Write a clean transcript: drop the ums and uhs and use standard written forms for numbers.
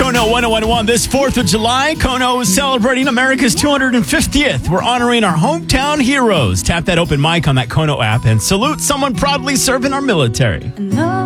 Kono 1011. This 4th of July, Kono is celebrating America's 250th. We're honoring our hometown heroes. Tap that open mic on that Kono app and salute someone proudly serving our military. No.